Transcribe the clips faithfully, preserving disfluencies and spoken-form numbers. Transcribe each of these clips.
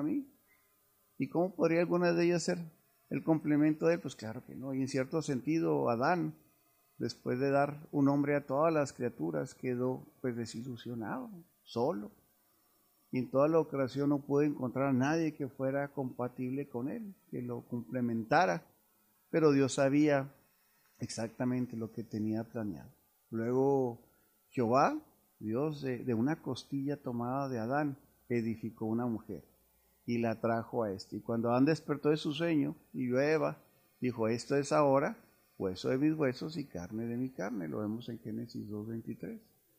mí. ¿Y cómo podría alguna de ellas ser el complemento de él? Pues claro que no. Y en cierto sentido, Adán, después de dar un nombre a todas las criaturas, quedó pues desilusionado, solo. Y en toda la creación no pudo encontrar a nadie que fuera compatible con él, que lo complementara. Pero Dios sabía exactamente lo que tenía planeado. Luego Jehová, Dios de, de una costilla tomada de Adán, edificó una mujer y la trajo a este. Y cuando Adán despertó de su sueño y vio a Eva, dijo: esto es ahora hueso de mis huesos y carne de mi carne. Lo vemos en Génesis dos veintitrés.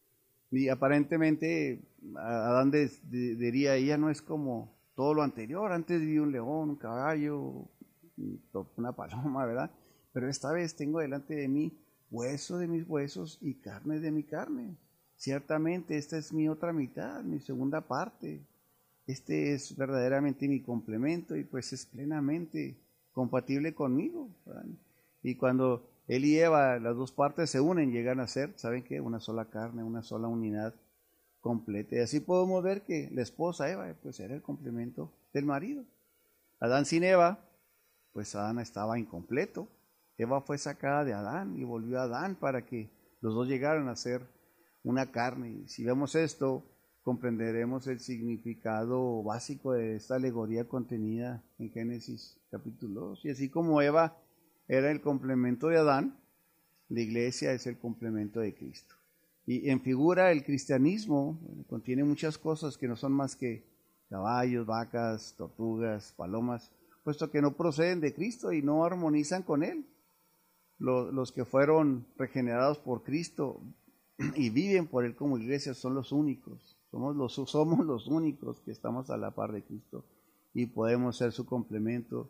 Y aparentemente Adán de, de, diría: ella no es como todo lo anterior. Antes vi un león, un caballo, una paloma, ¿verdad? Pero esta vez tengo delante de mí hueso de mis huesos y carne de mi carne. Ciertamente esta es mi otra mitad, mi segunda parte. Este es verdaderamente mi complemento y pues es plenamente compatible conmigo, ¿verdad? Y cuando él y Eva, las dos partes se unen, llegan a ser, ¿saben qué? Una sola carne, una sola unidad completa. Y así podemos ver que la esposa Eva pues era el complemento del marido. Adán sin Eva, pues Adán estaba incompleto. Eva fue sacada de Adán y volvió a Adán para que los dos llegaran a ser una carne. Y si vemos esto, comprenderemos el significado básico de esta alegoría contenida en Génesis capítulo dos. Y así como Eva era el complemento de Adán, la iglesia es el complemento de Cristo. Y en figura el cristianismo bueno, contiene muchas cosas que no son más que caballos, vacas, tortugas, palomas, puesto que no proceden de Cristo y no armonizan con Él. Los, los que fueron regenerados por Cristo y viven por Él como iglesia son los únicos. Somos los, somos los únicos que estamos a la par de Cristo y podemos ser su complemento.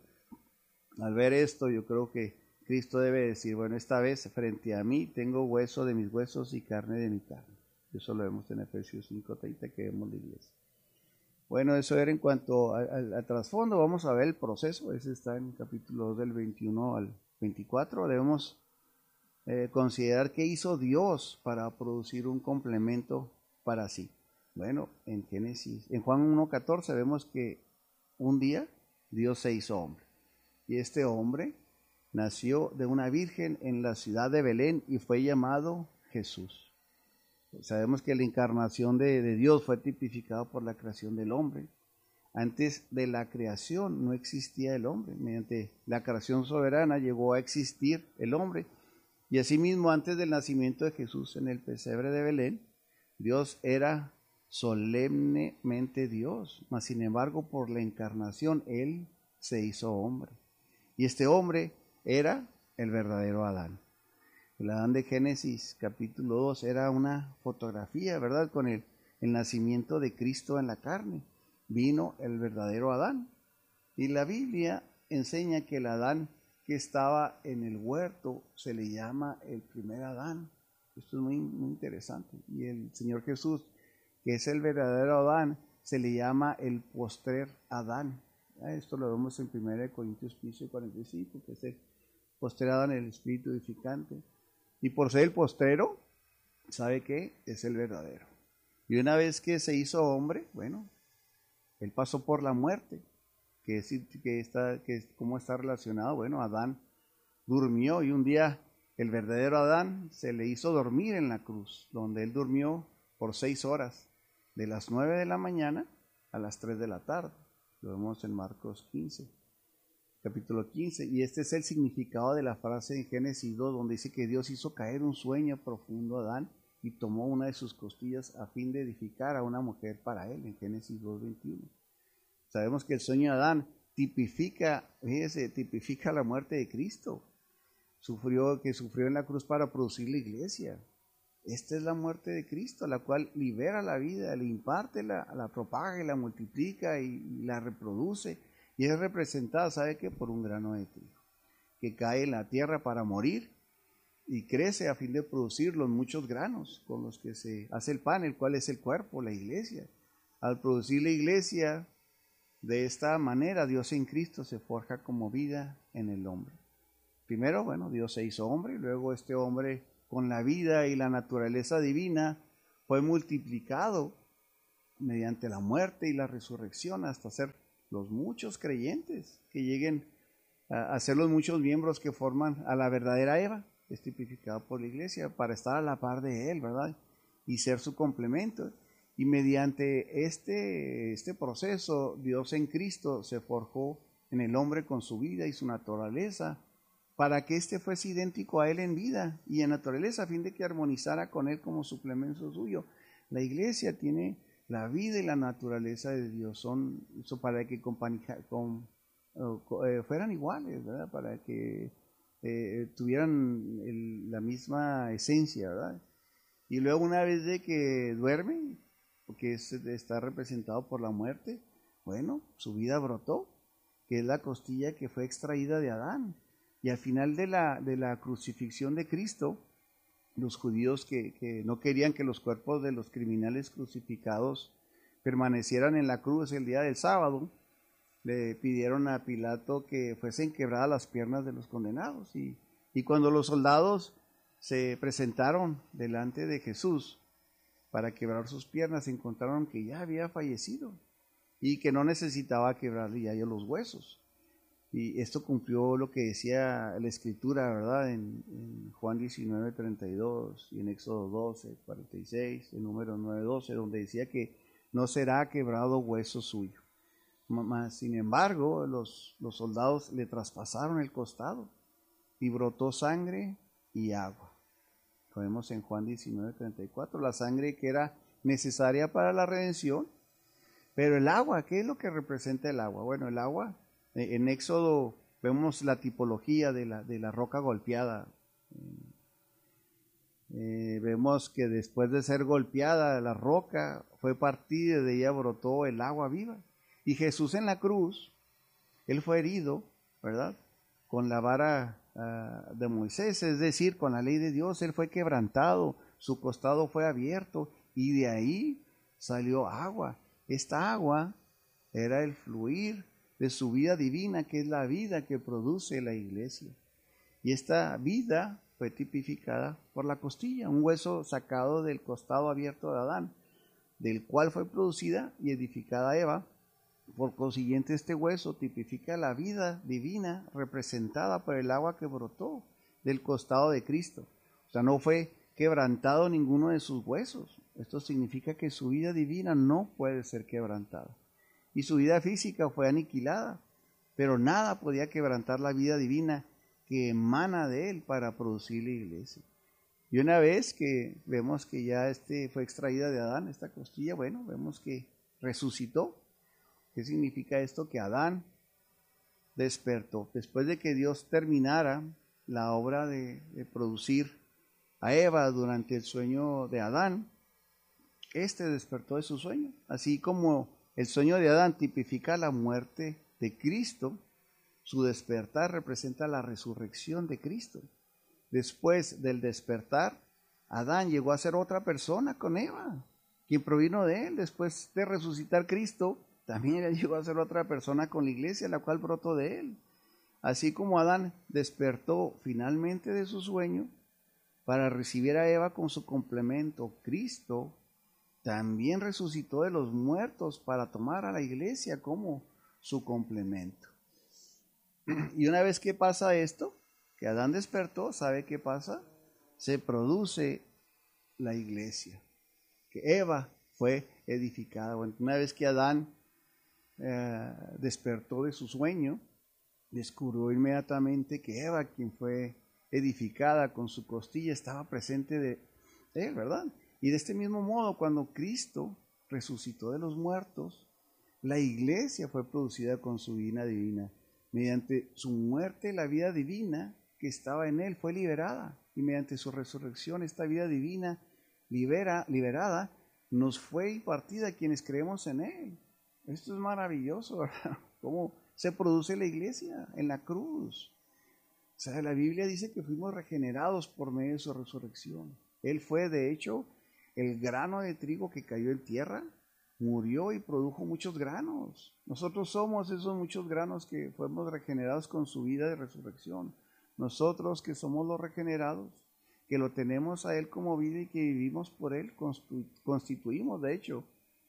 Al ver esto, yo creo que Cristo debe decir: bueno, esta vez frente a mí tengo hueso de mis huesos y carne de mi carne. Eso lo vemos en Efesios cinco treinta, que vemos la iglesia. Bueno, eso era en cuanto al trasfondo. Vamos a ver el proceso. Ese está en el capítulo dos del veintiuno al veinticuatro. Debemos eh, considerar qué hizo Dios para producir un complemento para sí. Bueno, en Génesis, en Juan uno catorce vemos que un día Dios se hizo hombre. Y este hombre nació de una virgen en la ciudad de Belén y fue llamado Jesús. Sabemos que la encarnación de, de Dios fue tipificada por la creación del hombre. Antes de la creación no existía el hombre. Mediante la creación soberana llegó a existir el hombre. Y asimismo, antes del nacimiento de Jesús en el pesebre de Belén, Dios era solemnemente Dios. Mas sin embargo, por la encarnación, Él se hizo hombre. Y este hombre era el verdadero Adán. El Adán de Génesis capítulo dos era una fotografía, ¿verdad? Con el, el nacimiento de Cristo en la carne. Vino el verdadero Adán. Y la Biblia enseña que el Adán que estaba en el huerto se le llama el primer Adán. Esto es muy, muy interesante. Y el Señor Jesús, que es el verdadero Adán, se le llama el postrer Adán. Esto lo vemos en primera Corintios quince cuarenta y cinco, que es el postrer Adán, el espíritu edificante. Y por ser el postrero, ¿sabe qué? Es el verdadero. Y una vez que se hizo hombre, bueno, él pasó por la muerte. Que es, que está, que ¿Cómo está relacionado? Bueno, Adán durmió y un día el verdadero Adán se le hizo dormir en la cruz, donde él durmió por seis horas, de las nueve de la mañana a las tres de la tarde. Lo vemos en Marcos quince, capítulo quince, y este es el significado de la frase en Génesis dos, donde dice que Dios hizo caer un sueño profundo a Adán y tomó una de sus costillas a fin de edificar a una mujer para él, en Génesis dos veintiuno. Sabemos que el sueño de Adán tipifica, fíjese, tipifica la muerte de Cristo, sufrió, que sufrió en la cruz para producir la iglesia. Esta es la muerte de Cristo, la cual libera la vida, le imparte, la, la propaga y la multiplica y, y la reproduce. Y es representada, ¿sabe qué? Por un grano de trigo, que cae en la tierra para morir y crece a fin de producir los muchos granos con los que se hace el pan, el cual es el cuerpo, la iglesia. Al producir la iglesia, de esta manera, Dios en Cristo se forja como vida en el hombre. Primero, bueno, Dios se hizo hombre, y luego este hombre, con la vida y la naturaleza divina, fue multiplicado mediante la muerte y la resurrección hasta ser los muchos creyentes que lleguen a, a ser los muchos miembros que forman a la verdadera Eva, es tipificado por la iglesia, para estar a la par de él, ¿verdad? Y ser su complemento. Y mediante este, este proceso, Dios en Cristo se forjó en el hombre con su vida y su naturaleza, para que éste fuese idéntico a él en vida y en naturaleza, a fin de que armonizara con él como suplemento suyo. La iglesia tiene la vida y la naturaleza de Dios, son eso para que con, con, eh, fueran iguales, ¿verdad? Para que eh, tuvieran el, la misma esencia, ¿verdad? Y luego una vez de que duerme, porque es, está representado por la muerte, bueno, su vida brotó, que es la costilla que fue extraída de Adán. Y al final de la, de la crucifixión de Cristo, los judíos que, que no querían que los cuerpos de los criminales crucificados permanecieran en la cruz el día del sábado, le pidieron a Pilato que fuesen quebradas las piernas de los condenados. Y, y cuando los soldados se presentaron delante de Jesús para quebrar sus piernas, encontraron que ya había fallecido y que no necesitaba quebrarle ya los huesos. Y esto cumplió lo que decía la Escritura, ¿verdad? En, en Juan diecinueve, treinta y dos, y en Éxodo doce, cuarenta y seis, en Números nueve, doce, donde decía que no será quebrado hueso suyo. Mas, sin embargo, los, los soldados le traspasaron el costado y brotó sangre y agua. Lo vemos en Juan diecinueve, treinta y cuatro, la sangre que era necesaria para la redención. Pero el agua, ¿qué es lo que representa el agua? Bueno, el agua, en Éxodo vemos la tipología de la, de la roca golpeada. Eh, vemos que después de ser golpeada la roca fue partida y de ella brotó el agua viva. Y Jesús en la cruz, él fue herido, ¿verdad? Con la vara uh, de Moisés, es decir, con la ley de Dios, él fue quebrantado, su costado fue abierto y de ahí salió agua. Esta agua era el fluir de su vida divina, que es la vida que produce la iglesia. Y esta vida fue tipificada por la costilla, un hueso sacado del costado abierto de Adán, del cual fue producida y edificada Eva. Por consiguiente, este hueso tipifica la vida divina representada por el agua que brotó del costado de Cristo. O sea, no fue quebrantado ninguno de sus huesos. Esto significa que su vida divina no puede ser quebrantada. Y su vida física fue aniquilada, pero nada podía quebrantar la vida divina que emana de él para producir la iglesia. Y una vez que vemos que ya este fue extraída de Adán, esta costilla, bueno, vemos que resucitó. ¿Qué significa esto? Que Adán despertó. Después de que Dios terminara la obra de, de producir a Eva durante el sueño de Adán, este despertó de su sueño. Así como el sueño de Adán tipifica la muerte de Cristo, su despertar representa la resurrección de Cristo. Después del despertar, Adán llegó a ser otra persona con Eva, quien provino de él. Después de resucitar Cristo, también llegó a ser otra persona con la iglesia, la cual brotó de él. Así como Adán despertó finalmente de su sueño para recibir a Eva con su complemento, Cristo también resucitó de los muertos para tomar a la iglesia como su complemento. Y una vez que pasa esto, que Adán despertó, ¿sabe qué pasa? Se produce la iglesia, que Eva fue edificada. Bueno, una vez que Adán eh, despertó de su sueño, descubrió inmediatamente que Eva, quien fue edificada con su costilla, estaba presente de él, ¿verdad? Y de este mismo modo, cuando Cristo resucitó de los muertos, la iglesia fue producida con su vida divina. Mediante su muerte, la vida divina que estaba en él fue liberada. Y mediante su resurrección, esta vida divina libera, liberada nos fue impartida a quienes creemos en él. Esto es maravilloso, ¿verdad? ¿Cómo se produce la iglesia? En la cruz. O sea, la Biblia dice que fuimos regenerados por medio de su resurrección. Él fue, de hecho, el grano de trigo que cayó en tierra, murió y produjo muchos granos. Nosotros somos esos muchos granos que fuimos regenerados con su vida de resurrección. Nosotros que somos los regenerados, que lo tenemos a él como vida y que vivimos por él, constituimos, de hecho,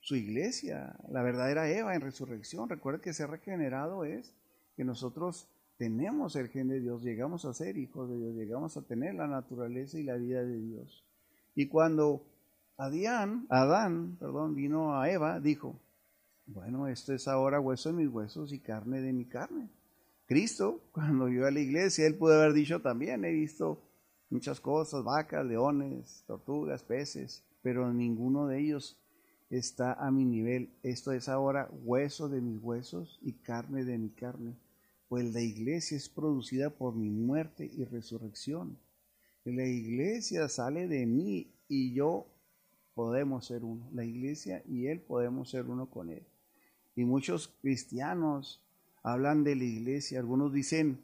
su iglesia, la verdadera Eva en resurrección. Recuerda que ser regenerado es que nosotros tenemos el gen de Dios, llegamos a ser hijos de Dios, llegamos a tener la naturaleza y la vida de Dios. Y cuando Adán, Adán perdón, vino a Eva, dijo, bueno, esto es ahora hueso de mis huesos y carne de mi carne. Cristo, cuando vio a la iglesia, él pudo haber dicho también, he visto muchas cosas, vacas, leones, tortugas, peces, pero ninguno de ellos está a mi nivel. Esto es ahora hueso de mis huesos y carne de mi carne. Pues la iglesia es producida por mi muerte y resurrección. La iglesia sale de mí y yo podemos ser uno. La iglesia y él podemos ser uno con él. Y muchos cristianos hablan de la iglesia. Algunos dicen,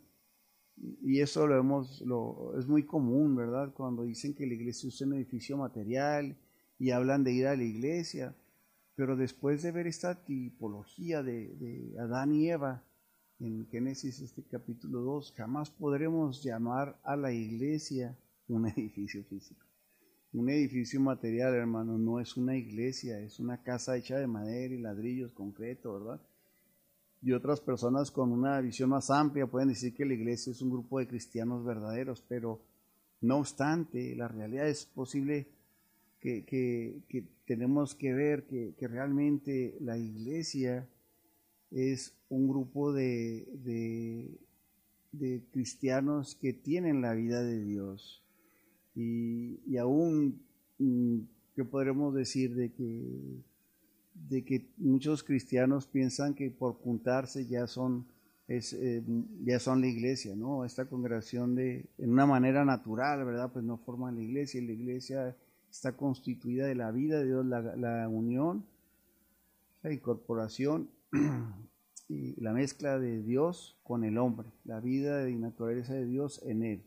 y eso lo vemos, lo, es muy común, ¿verdad? Cuando dicen que la iglesia es un edificio material y hablan de ir a la iglesia. Pero después de ver esta tipología de, de Adán y Eva, en Génesis este capítulo dos, jamás podremos llamar a la iglesia un edificio físico. Un edificio material, hermano, no es una iglesia, es una casa hecha de madera y ladrillos, concreto, ¿verdad? Y otras personas con una visión más amplia pueden decir que la iglesia es un grupo de cristianos verdaderos, pero no obstante, la realidad es posible que, que, que tenemos que ver que, que realmente la iglesia es un grupo de, de, de cristianos que tienen la vida de Dios. Y, y aún, ¿qué podremos decir? De que, de que muchos cristianos piensan que por juntarse ya son, es, eh, ya son la iglesia, ¿no? Esta congregación de, en una manera natural, ¿verdad? Pues no forman la iglesia, y la iglesia está constituida de la vida de Dios, la, la unión, la incorporación y la mezcla de Dios con el hombre, la vida y naturaleza de Dios en él.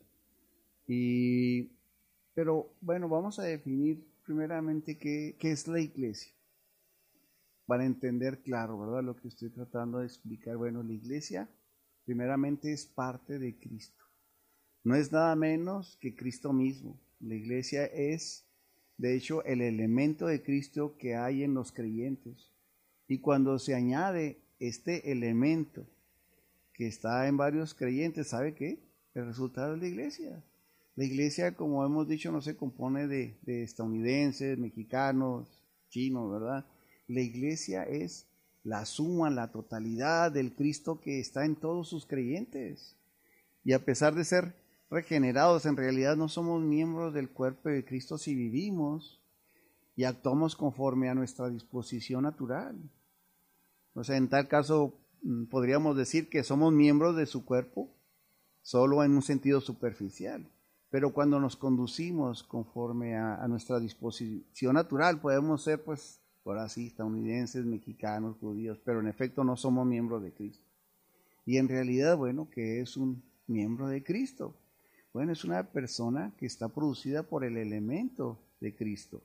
Y, pero bueno, vamos a definir primeramente qué, qué es la iglesia, para entender claro, ¿verdad? Lo que estoy tratando de explicar. Bueno, la iglesia primeramente es parte de Cristo. No es nada menos que Cristo mismo. La iglesia es, de hecho, el elemento de Cristo que hay en los creyentes. Y cuando se añade este elemento que está en varios creyentes, ¿sabe qué? El resultado es la iglesia. La iglesia, como hemos dicho, no se compone de, de estadounidenses, mexicanos, chinos, ¿verdad? La iglesia es la suma, la totalidad del Cristo que está en todos sus creyentes. Y a pesar de ser regenerados, en realidad no somos miembros del cuerpo de Cristo si vivimos y actuamos conforme a nuestra disposición natural. O sea, en tal caso podríamos decir que somos miembros de su cuerpo solo en un sentido superficial. Pero cuando nos conducimos conforme a, a nuestra disposición natural, podemos ser, pues, por así, estadounidenses, mexicanos, judíos, pero en efecto no somos miembros de Cristo. Y en realidad, bueno, ¿qué es un miembro de Cristo? Bueno, es una persona que está producida por el elemento de Cristo,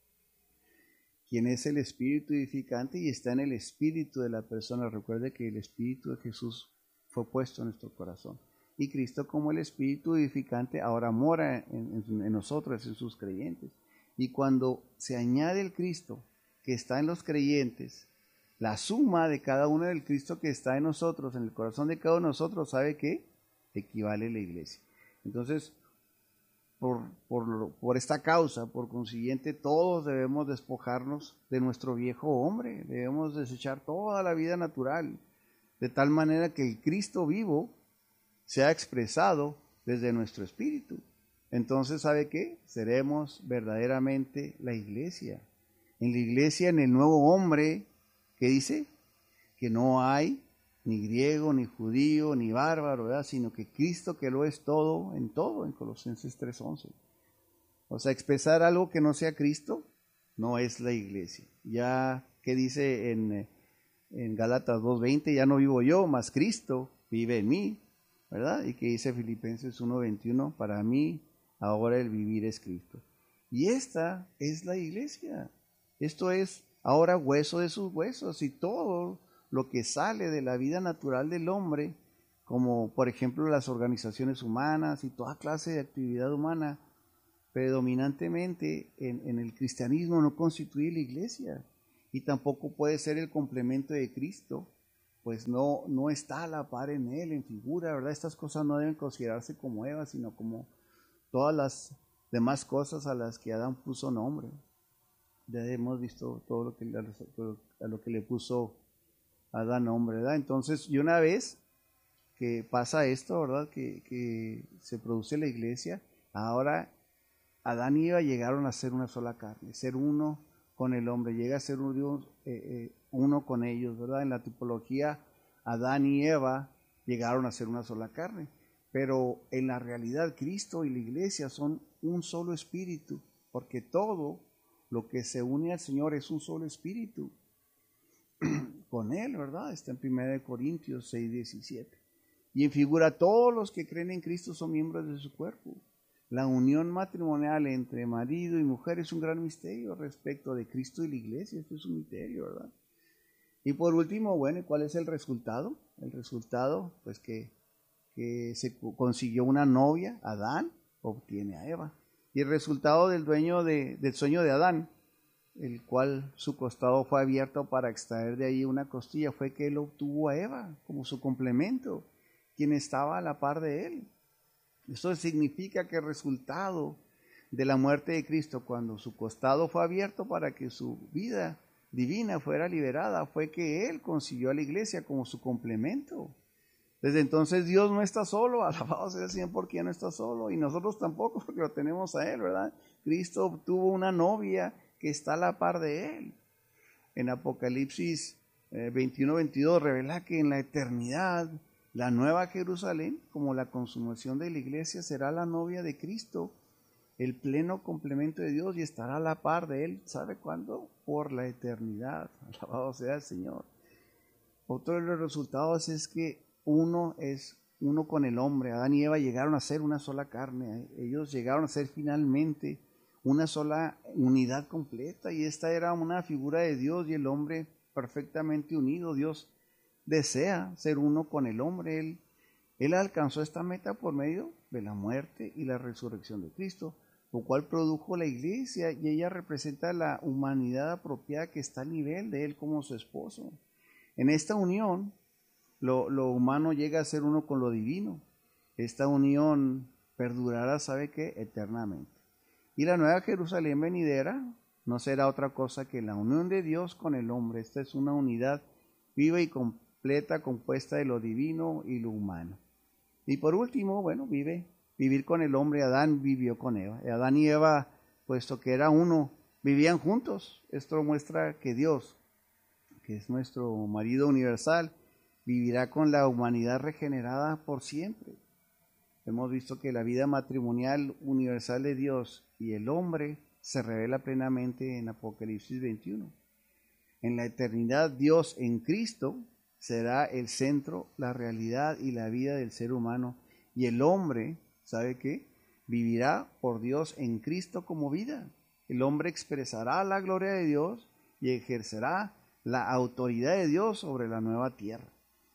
quien es el espíritu edificante y está en el espíritu de la persona. Recuerde que el espíritu de Jesús fue puesto en nuestro corazón. Y Cristo, como el espíritu edificante, ahora mora en, en, en nosotros, en sus creyentes. Y cuando se añade el Cristo que está en los creyentes, la suma de cada uno del Cristo que está en nosotros, en el corazón de cada uno de nosotros, ¿sabe qué? Equivale a la iglesia. Entonces, por, por, por esta causa, por consiguiente, todos debemos despojarnos de nuestro viejo hombre, debemos desechar toda la vida natural, de tal manera que el Cristo vivo sea expresado desde nuestro espíritu. Entonces, ¿sabe qué? Seremos verdaderamente la iglesia. En la iglesia, en el nuevo hombre, ¿qué dice? Que no hay ni griego, ni judío, ni bárbaro, ¿verdad? Sino que Cristo que lo es todo, en todo, en Colosenses tres once. O sea, expresar algo que no sea Cristo no es la iglesia. Ya, ¿qué dice en, en Gálatas dos veinte? Ya no vivo yo, mas Cristo vive en mí, ¿verdad? Y que dice Filipenses uno veintiuno, para mí ahora el vivir es Cristo. Y esta es la iglesia. Esto es ahora hueso de sus huesos, y todo lo que sale de la vida natural del hombre, como por ejemplo las organizaciones humanas y toda clase de actividad humana, predominantemente en, en el cristianismo no constituye la iglesia. y tampoco puede ser el complemento de Cristo, pues no, no está a la par en él, en figura, ¿verdad? Estas cosas no deben considerarse como Eva, sino como todas las demás cosas a las que Adán puso nombre. Ya hemos visto todo lo que, a lo que le puso Adán nombre, ¿verdad? Entonces, y una vez que pasa esto, ¿verdad? Que, que se produce la iglesia, ahora Adán y Eva llegaron a ser una sola carne, ser uno con el hombre, llega a ser uno, eh, eh, uno con ellos, ¿verdad? En la tipología, Adán y Eva llegaron a ser una sola carne, pero en la realidad Cristo y la iglesia son un solo espíritu, porque todo lo que se une al Señor es un solo espíritu con Él, ¿verdad? Está en primera Corintios seis, diecisiete. Y en figura, todos los que creen en Cristo son miembros de su cuerpo. La unión matrimonial entre marido y mujer es un gran misterio respecto de Cristo y la iglesia. Esto es un misterio, ¿verdad? Y por último, bueno, ¿cuál es el resultado? El resultado, pues que, que se consiguió una novia, Adán, obtiene a Eva. Y el resultado del dueño de, del sueño de Adán, el cual su costado fue abierto para extraer de ahí una costilla, fue que él obtuvo a Eva como su complemento, quien estaba a la par de él. Eso significa que el resultado de la muerte de Cristo, cuando su costado fue abierto para que su vida divina fuera liberada, fue que Él consiguió a la iglesia como su complemento. Desde entonces Dios no está solo, alabado sea el Señor porque ya no está solo, y nosotros tampoco porque lo tenemos a Él, ¿verdad? Cristo obtuvo una novia que está a la par de Él. En Apocalipsis eh, veintiuno veintidós revela que en la eternidad la nueva Jerusalén, como la consumación de la iglesia, será la novia de Cristo, el pleno complemento de Dios, y estará a la par de Él. ¿Sabe cuándo? Por la eternidad. Alabado sea el Señor. Otro de los resultados es que uno es uno con el hombre. Adán y Eva llegaron a ser una sola carne. Ellos llegaron a ser finalmente una sola unidad completa, y esta era una figura de Dios y el hombre perfectamente unido. Dios desea ser uno con el hombre. Él, él alcanzó esta meta por medio de la muerte y la resurrección de Cristo, lo cual produjo la iglesia, y ella representa la humanidad apropiada que está al nivel de Él como su esposo. En esta unión, lo, lo humano llega a ser uno con lo divino. Esta unión perdurará, ¿sabe qué? Eternamente. Y la nueva Jerusalén venidera no será otra cosa que la unión de Dios con el hombre. Esta es una unidad viva y completa, compuesta de lo divino y lo humano. Y por último, bueno, vive, vivir con el hombre. Adán vivió con Eva. Adán y Eva, puesto que era uno, vivían juntos. Esto muestra que Dios, que es nuestro marido universal, vivirá con la humanidad regenerada por siempre. Hemos visto que la vida matrimonial universal de Dios y el hombre se revela plenamente en Apocalipsis veintiuno. En la eternidad, Dios en Cristo será el centro, la realidad y la vida del ser humano. Y el hombre, ¿sabe qué? Vivirá por Dios en Cristo como vida. El hombre expresará la gloria de Dios y ejercerá la autoridad de Dios sobre la nueva tierra.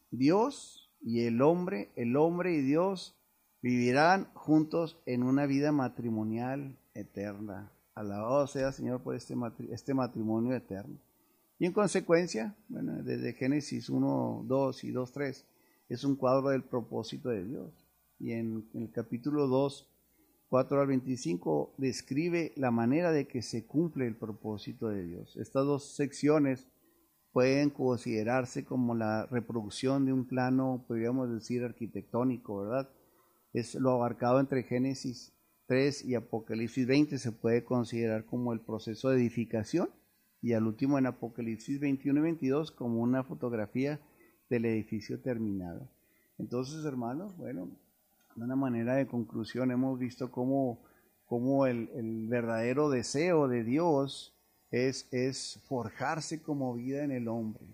Dios y el hombre, el hombre y Dios vivirán juntos en una vida matrimonial eterna. Alabado sea, Señor, por este, matri- este matrimonio eterno. Y en consecuencia, bueno, desde Génesis uno, dos y dos, tres, es un cuadro del propósito de Dios. Y en, en el capítulo dos, cuatro al veinticinco, describe la manera de que se cumple el propósito de Dios. Estas dos secciones pueden considerarse como la reproducción de un plano, podríamos decir, arquitectónico, ¿verdad? Es lo abarcado entre Génesis tres y Apocalipsis veinte, se puede considerar como el proceso de edificación, y al último en Apocalipsis veintiuno y veintidós como una fotografía del edificio terminado. Entonces, hermanos, bueno, de una manera de conclusión hemos visto cómo, cómo el, el verdadero deseo de Dios es, es forjarse como vida en el hombre.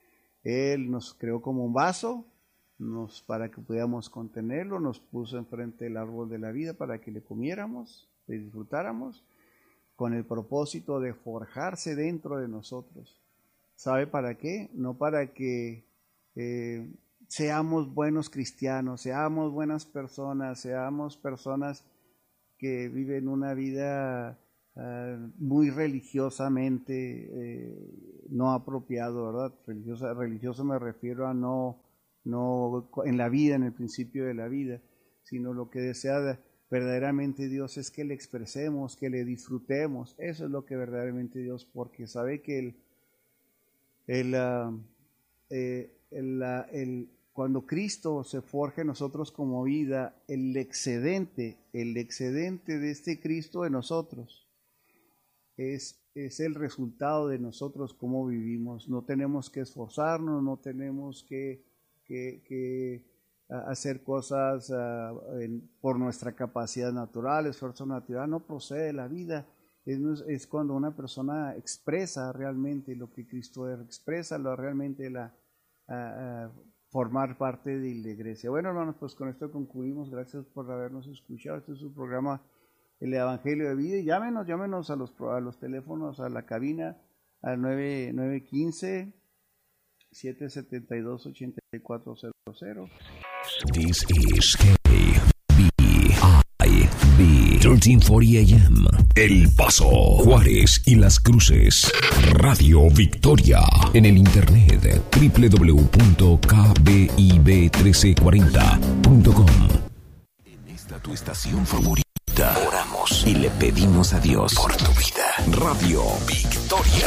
Él nos creó como un vaso, nos, para que pudiéramos contenerlo, nos puso enfrente del árbol de la vida para que le comiéramos, le disfrutáramos, con el propósito de forjarse dentro de nosotros. ¿Sabe para qué? No para que eh, seamos buenos cristianos, seamos buenas personas, seamos personas que viven una vida uh, muy religiosamente eh, no apropiado, ¿verdad? Religiosa, religioso me refiero a no, no en la vida, en el principio de la vida, sino lo que desea verdaderamente Dios es que le expresemos, que le disfrutemos. Eso es lo que verdaderamente Dios, porque sabe que el, el, uh, eh, el, uh, el cuando Cristo se forja en nosotros como vida, el excedente, el excedente de este Cristo en nosotros es, es el resultado de nosotros cómo vivimos. No tenemos que esforzarnos, no tenemos que, que, que hacer cosas uh, en, por nuestra capacidad natural, esfuerzo natural, no procede de la vida. Es, es cuando una persona expresa realmente lo que Cristo es, expresa lo realmente la... Uh, uh, formar parte de la iglesia. Bueno, hermanos, pues con esto concluimos. Gracias por habernos escuchado. Este es su programa, El Evangelio de Vida. Y llámenos, llámenos a los, a los teléfonos, a la cabina, al nueve uno cinco, siete siete dos, ocho cuatro cero cero. This is K B I B trece cuarenta A M. El Paso, Juárez y Las Cruces. Radio Victoria. En el internet doble u doble u doble u punto k b i b trece cuarenta punto com. En esta tu estación favorita, oramos y le pedimos a Dios por tu vida. Radio Victoria.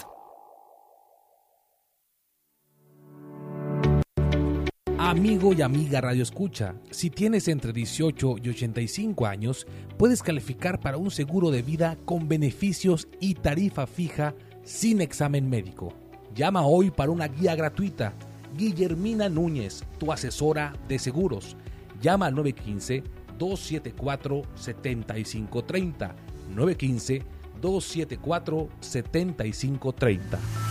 Amigo y amiga Radio Escucha, si tienes entre dieciocho y ochenta y cinco años, puedes calificar para un seguro de vida con beneficios y tarifa fija sin examen médico. Llama hoy para una guía gratuita. Guillermina Núñez, tu asesora de seguros. Llama al nueve uno cinco, dos siete cuatro, siete cinco tres cero. nueve uno cinco, dos siete cuatro, siete cinco tres cero.